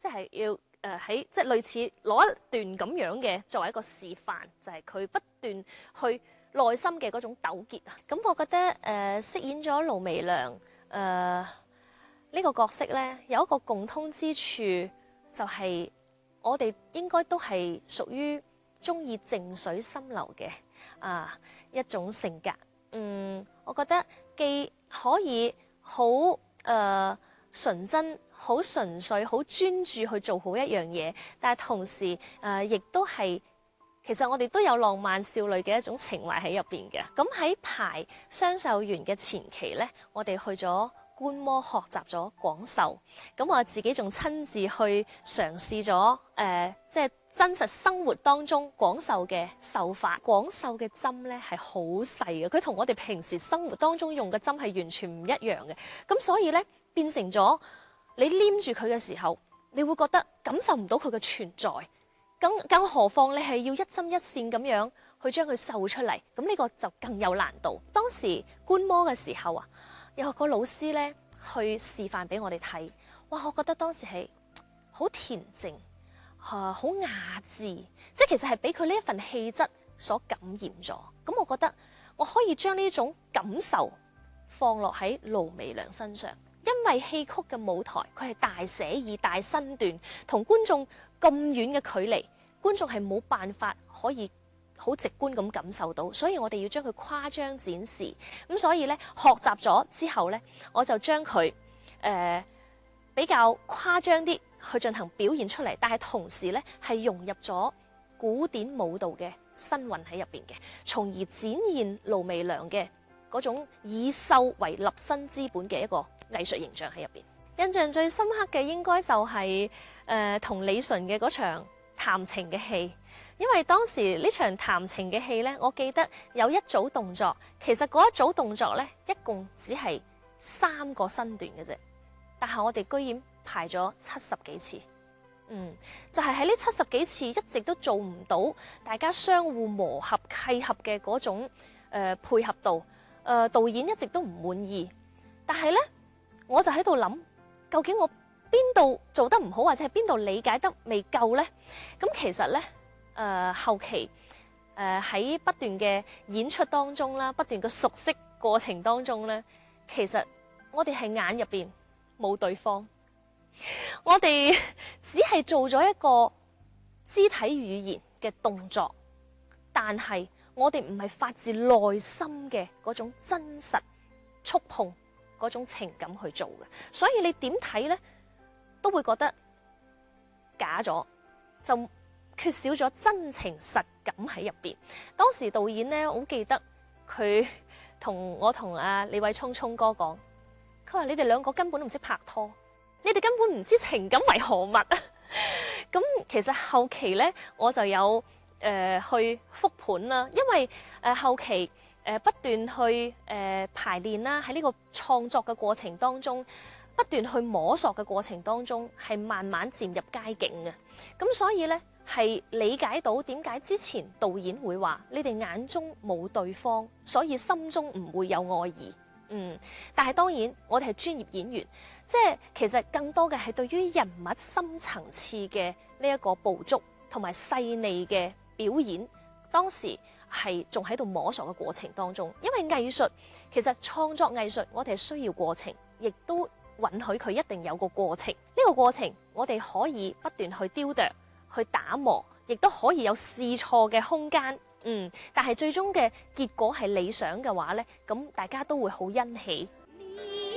係要喺即係類似攞一段咁樣嘅作為一個示範，就係佢不斷去內心嘅嗰種糾結啊。咁我覺得飾演咗盧媚娘呢個角色咧，有一個共通之處，就係我哋應該都係屬於中意靜水深流嘅一種性格。我覺得既可以好純真、好純粹、好專注去做好一樣嘢，但係同時亦都係其實我哋都有浪漫少女嘅一種情懷喺入邊嘅。咁喺排雙秀園嘅前期呢，我哋去咗觀摩學習咗廣繡，咁我自己仲親自去嘗試咗即係真實生活當中廣繡嘅繡法。廣繡嘅針咧係好細嘅，佢同我哋平時生活當中用嘅針係完全唔一樣嘅。咁所以咧變成咗你黏住佢嘅時候，你會覺得感受唔到佢嘅存在。更何況你係要一針一線咁樣去將佢繡出嚟，咁呢個就更有難度。當時觀摩嘅時候啊，有個老師咧去示範俾我哋睇，哇！我覺得當時係好恬靜，好雅致，即係其實係俾佢呢一份氣質所感染咗。咁我覺得我可以將呢種感受放落喺盧媚娘身上，因為戲曲嘅舞台佢係大寫意、大身段，同觀眾咁遠嘅距離，觀眾係冇辦法可以好直觀咁感受到，所以我哋要將佢誇張展示。咁所以咧，學習咗之後咧，我就將佢比較誇張啲去進行表現出嚟，但係同時咧係融入咗古典舞蹈嘅新韻喺入邊嘅，從而展現盧媚娘嘅嗰種以繡為立身之本嘅一個藝術形象喺入邊。印象最深刻嘅應該就係同李純嘅嗰場談情嘅戲。因為當時呢場談情嘅戲呢，我記得有一組動作，其實嗰一組動作呢，一共只係3個身段嘅啫，但係我哋居然排咗70幾次，就係喺呢70幾次一直都做唔到大家相互磨合契合嘅嗰種配合度，導演一直都唔滿意，但係呢，我就喺度諗，究竟我邊度做得唔好，或者係邊度理解得未夠呢？咁其實呢。後期喺不斷嘅演出當中啦，不斷嘅熟悉過程當中咧，其實我哋係眼入邊冇對方，我哋只係做咗一個肢體語言嘅動作，但係我哋唔係發自內心嘅嗰種真實觸碰嗰種情感去做嘅，所以你點睇咧都會覺得假咗，就缺少咗真情實感喺入邊。當時導演咧，我好記得佢同阿李偉聰聰哥講，佢話你哋兩個根本都唔識拍拖，你哋根本唔知情感為何物啊！咁其實後期咧，我就有去復盤啦，因為後期不斷去排練啦，喺呢個創作嘅過程當中，不斷去摸索嘅過程當中，係慢慢漸入佳境嘅。咁所以咧，係理解到點解之前導演會話你哋眼中冇對方，所以心中唔會有愛意。但係當然我哋係專業演員，即係其實更多嘅係對於人物深層次嘅呢一個捕捉同埋細膩嘅表演，當時係仲喺度摸索嘅過程當中。因為藝術其實創作藝術，我哋係需要過程，亦都允許佢一定有個過程。呢個過程我哋可以不斷去雕琢、去打磨，亦都可以有試錯嘅空間。但係最終嘅結果係理想嘅話呢，咁大家都會好欣喜。